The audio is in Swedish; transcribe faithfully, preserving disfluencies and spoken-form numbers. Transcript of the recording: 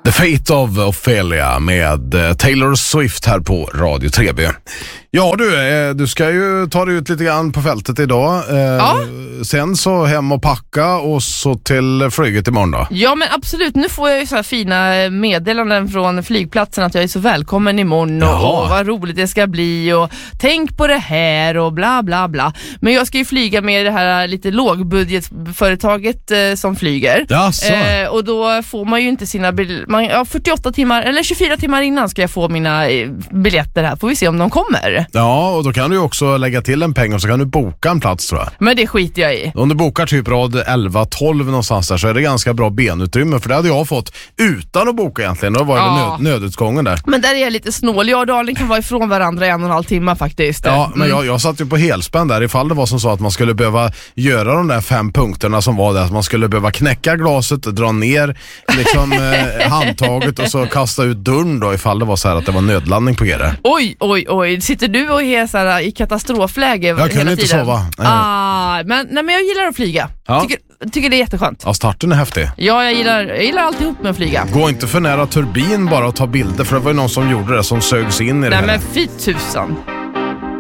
The Fate of Ophelia med Taylor Swift här på Radio tre B. Ja du, du ska ju ta dig ut lite grann på fältet idag. Ja. Sen så hem och packa och så till flyget imorgon då. Ja men absolut, nu får jag ju så här fina meddelanden från flygplatsen att jag är så välkommen imorgon och, och vad roligt det ska bli och tänk på det här och bla bla bla. Men jag ska ju flyga med det här lite lågbudgetföretaget eh, som flyger. Ja, så. Eh, och då får man ju inte sina bil- man, ja, fyrtioåtta timmar eller tjugofyra timmar innan ska jag få mina eh, biljetter här. Får vi se om de kommer. Ja, och då kan du ju också lägga till en peng och så kan du boka en plats tror jag. Men det skiter jag i. Om du bokar typ rad elva tolv någonstans där så är det ganska bra benutrymme, för det hade jag fått utan att boka egentligen. Då var det Ja. nöd, nödutgången där. Men där är jag lite snål. Jag och Dalen kan vara ifrån varandra i en och en halv timme faktiskt. Ja, men jag, jag satt ju på helspänn där ifall det var som så att man skulle behöva göra de där fem punkterna som var där. Att man skulle behöva knäcka glaset, dra ner liksom, eh, handtaget och så kasta ut dörren då ifall det var så här att det var nödlandning på er. Oj, oj, oj. Sitter du och är så här i katastrofläge hela Jag kunde tiden? inte sova. Nej. Ah, men, nej, men jag gillar att flyga. Ja. Tycker, tycker det är jätteskönt. Ja, starten är häftig. Ja, jag gillar, jag gillar alltihop med att flyga. Gå inte för nära turbin bara och ta bilder, för det var ju någon som gjorde det som sögs in i det Nej här. men fy tusan.